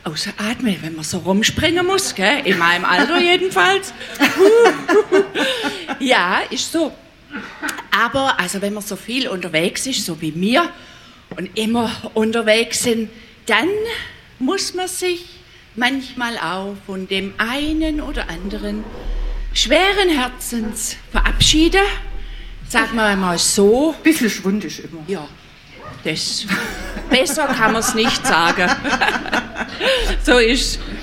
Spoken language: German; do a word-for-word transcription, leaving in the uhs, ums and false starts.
ausatmen, wenn man so rumspringen muss, gell? In meinem Alter jedenfalls. Ja, ist so. Aber also wenn man so viel unterwegs ist, so wie wir, und immer unterwegs sind, dann muss man sich manchmal auch von dem einen oder anderen schweren Herzens verabschieden. Sagen wir einmal so. Bisschen Schwund ist immer. Ja, das, besser kann man es nicht sagen. So ist